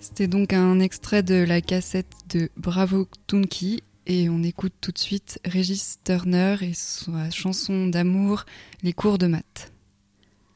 C'était donc un extrait de la cassette de Bravo Tunky et on écoute tout de suite Regis Turner et sa chanson d'amour Les cours de maths.